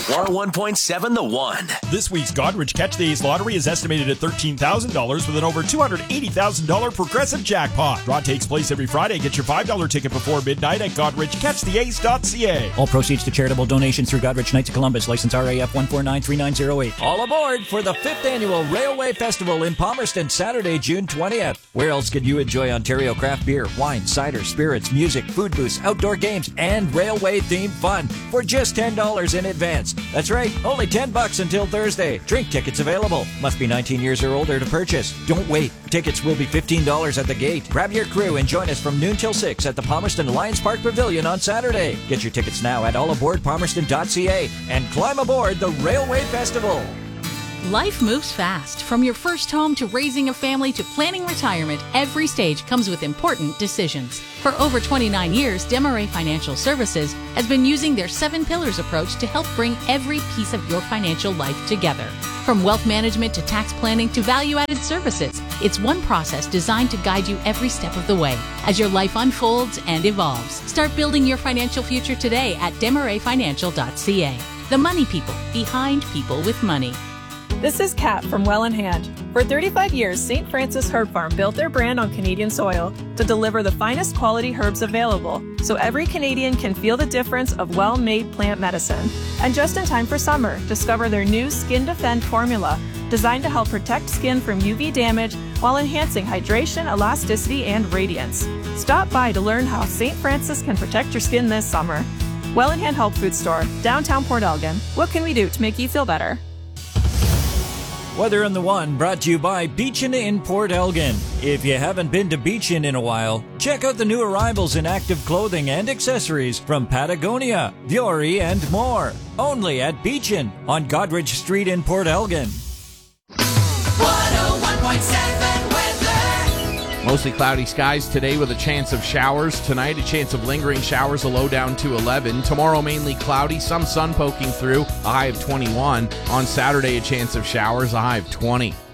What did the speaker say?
101.7 The One. This week's Godrich Catch the Ace lottery is estimated at $13,000 with an over $280,000 progressive jackpot. Draw takes place every Friday. Get your $5 ticket before midnight at GodrichCatchTheAce.ca. All proceeds to charitable donations through Godrich Knights of Columbus, license RAF 1493908. All aboard for the 5th Annual Railway Festival in Palmerston, Saturday, June 20th. Where else can you enjoy Ontario craft beer, wine, cider, spirits, music, food booths, outdoor games, and railway-themed fun for just $10 in advance? That's right, only $10 until Thursday. Drink tickets available. Must be 19 years or older to purchase. Don't wait. Tickets will be $15 at the gate. Grab your crew and join us from noon till 6 at the Palmerston Lions Park Pavilion on Saturday. Get your tickets now at allaboardpalmerston.ca and climb aboard the Railway Festival. Life moves fast. From your first home to raising a family to planning retirement, every stage comes with important decisions. For over 29 years, Desmarais Financial Services has been using their 7 pillars approach to help bring every piece of your financial life together. From wealth management to tax planning to value-added services, it's one process designed to guide you every step of the way as your life unfolds and evolves. Start building your financial future today at Desmarais.ca. The money people behind people with money. This is Kat from Well in Hand. For 35 years, St. Francis Herb Farm built their brand on Canadian soil to deliver the finest quality herbs available so every Canadian can feel the difference of well-made plant medicine. And just in time for summer, discover their new Skin Defend formula designed to help protect skin from UV damage while enhancing hydration, elasticity, and radiance. Stop by to learn how St. Francis can protect your skin this summer. Well in Hand Health Food Store, downtown Port Elgin. What can we do to make you feel better? Weather on the One brought to you by Beachin in Port Elgin. If you haven't been to Beachin in a while, check out the new arrivals in active clothing and accessories from Patagonia, Vuori, and more. Only at Beachin on Godrich Street in Port Elgin. 101.7 weather. Mostly cloudy skies today with a chance of showers. Tonight, a chance of lingering showers, a low down to 11. Tomorrow, mainly cloudy, some sun poking through, a high of 21. On Saturday, a chance of showers, a high of 20.